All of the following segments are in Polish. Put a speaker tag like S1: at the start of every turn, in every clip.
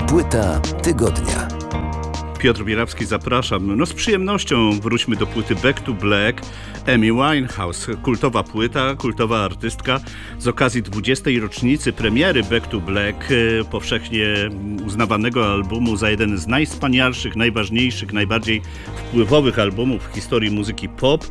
S1: Płyta tygodnia.
S2: Piotr Bierawski, zapraszam. Z przyjemnością wróćmy do płyty Back to Black. Amy Winehouse, kultowa płyta, kultowa artystka. Z okazji 20. rocznicy premiery Back to Black, powszechnie uznawanego albumu za jeden z najwspanialszych, najważniejszych, najbardziej wpływowych albumów w historii muzyki pop,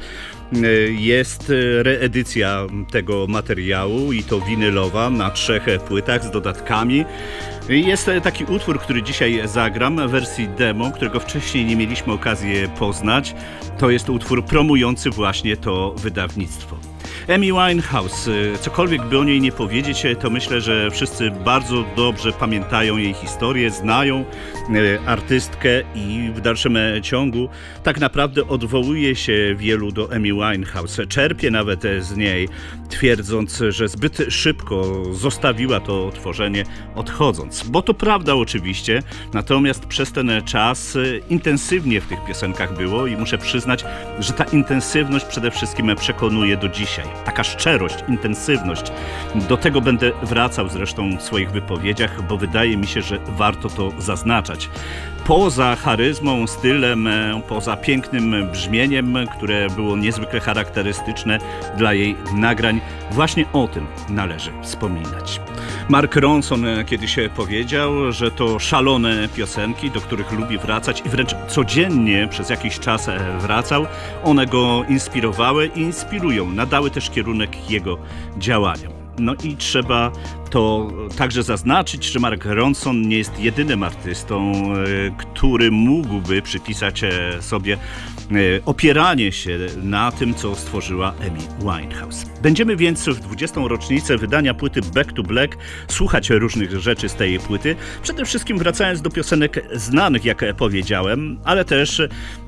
S2: jest reedycja tego materiału i to winylowa na 3 płytach z dodatkami. Jest taki utwór, który dzisiaj zagram w wersji demo, którego wcześniej nie mieliśmy okazji poznać. To jest utwór promujący właśnie to wydawnictwo. Amy Winehouse, cokolwiek by o niej nie powiedzieć, to myślę, że wszyscy bardzo dobrze pamiętają jej historię, znają artystkę i w dalszym ciągu tak naprawdę odwołuje się wielu do Amy Winehouse. Czerpie nawet z niej, twierdząc, że zbyt szybko zostawiła to tworzenie, odchodząc. Bo to prawda oczywiście, natomiast przez ten czas intensywnie w tych piosenkach było i muszę przyznać, że ta intensywność przede wszystkim przekonuje do dzisiaj. Taka szczerość, intensywność. Do tego będę wracał zresztą w swoich wypowiedziach, bo wydaje mi się, że warto to zaznaczać. Poza charyzmą, stylem, poza pięknym brzmieniem, które było niezwykle charakterystyczne dla jej nagrań, właśnie o tym należy wspominać. Mark Ronson kiedyś powiedział, że to szalone piosenki, do których lubi wracać i wręcz codziennie przez jakiś czas wracał. One go inspirowały i inspirują, nadały też kierunek jego działaniom. No i trzeba to także zaznaczyć, że Mark Ronson nie jest jedynym artystą, który mógłby przypisać sobie opieranie się na tym, co stworzyła Amy Winehouse. Będziemy więc w 20. rocznicę wydania płyty Back to Black słuchać różnych rzeczy z tej płyty, przede wszystkim wracając do piosenek znanych, jak powiedziałem, ale też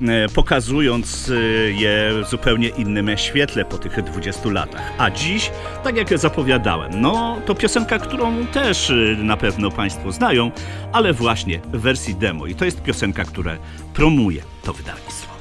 S2: pokazując je w zupełnie innym świetle po tych 20 latach. A dziś, tak jak zapowiadałem, to piosenka, którą też na pewno Państwo znają, ale właśnie w wersji demo. I to jest piosenka, która promuje to wydawnictwo.